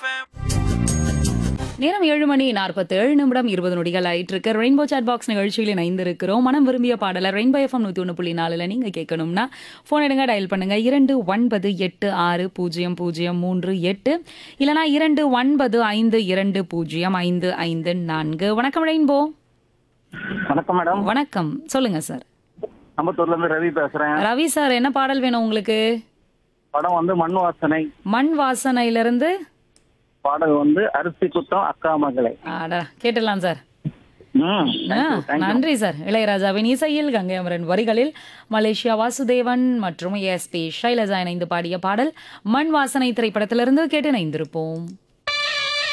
நேரம் 7:47 ஆயிட்டு இருக்கு. ரெயின்போ சாட் பாக்ஸ் நிகழ்ச்சியில் இணைந்திருக்கிறோம். மனம் விரும்பிய பாடலை ரெயின்போ எஃப்எம் 101.4 நீங்க கேட்கணும்னா போன் எடுங்க, டயல் பண்ணுங்க 2986000338 இல்லனா 2952205554. வணக்கம் ரெயின்போ. வணக்கம் மேடம். வணக்கம், சொல்லுங்க சார். அம்பத்தூர்ல இருந்து ரவி பேசுறேன். ரவி சார், என்ன பாடல் வேணும் உங்களுக்கு? படம் வந்து மண் வாசனை. மண் வாசனையிலிருந்து பாடல் வந்து அரிசி குத்தம் அக்கா மகளை. கேட்டுடலாம் சார். thank you. நன்றி சார். இளையராஜாவின் இசையில் கங்கை அமரன் வரிகளில் மலேசியா வாசுதேவன் மற்றும் எஸ்பி ஷைலஜா இணைந்து பாடிய பாடல் மண் வாசனை திரைப்படத்திலிருந்து கேட்டு இணைந்திருப்போம்.